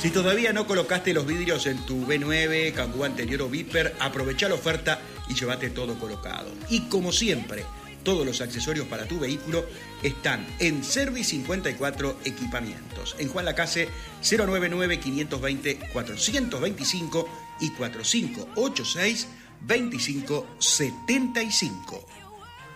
Si todavía no colocaste los vidrios en tu B9, Kangoo anterior o Viper, aprovecha la oferta y llévate todo colocado. Y como siempre, todos los accesorios para tu vehículo están en Service 54 Equipamientos. En Juan Lacase 099-520-425 y 4586-2575.